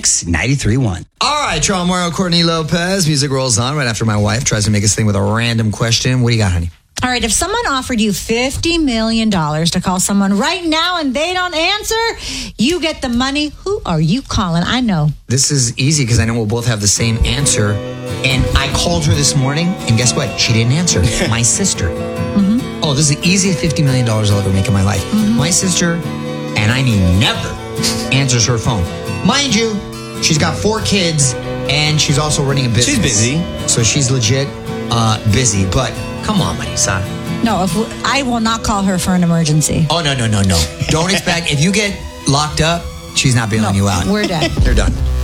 Mix 93.1. All right, Charles Mario, Courtney Lopez. Music rolls on right after my wife tries to make us think with a random question. What do you got, honey? All right, if someone offered you $50 million to call someone right now and they don't answer, you get the money. Who are you calling? I know. This is easy because I know we'll both have the same answer. And I called her this morning, and guess what? She didn't answer. My sister. Mm-hmm. Oh, this is the easiest $50 million I'll ever make in my life. Mm-hmm. My sister, and I mean never, answers her phone. Mind you, she's got 4 kids, and she's also running a business. She's busy. So she's legit busy. But come on, Marisa. No, I will not call her for an emergency. Oh, no. Don't expect, if you get locked up, she's not bailing you out. We're dead. They're done.